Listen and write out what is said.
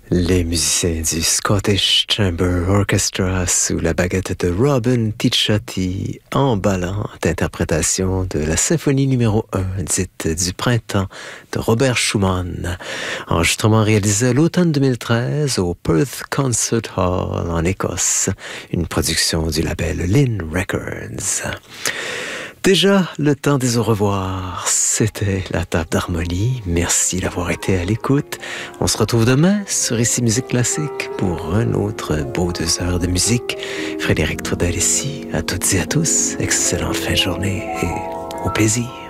Les musiciens du Scottish Chamber Orchestra sous la baguette de Robin Ticciati, emballante interprétation de la symphonie numéro 1 dite du printemps de Robert Schumann, enregistrement réalisé à l'automne 2013 au Perth Concert Hall en Écosse, une production du label Lynn Records. Déjà le temps des au revoir, c'était la table d'harmonie. Merci d'avoir été à l'écoute. On se retrouve demain sur Ici Musique Classique pour un autre beau 2 heures de musique. Frédéric Trudel ici, à toutes et à tous, excellente fin de journée et au plaisir.